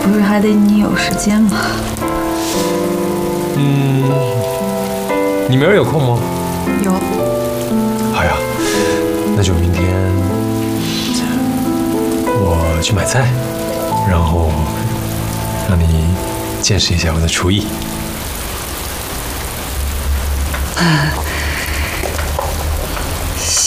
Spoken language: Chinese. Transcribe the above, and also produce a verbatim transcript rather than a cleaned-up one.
不是还得你有时间吗？ 嗯，你明儿有空吗？ 有。 好呀，那就明天我去买菜，然后让你见识一下我的厨艺。 啊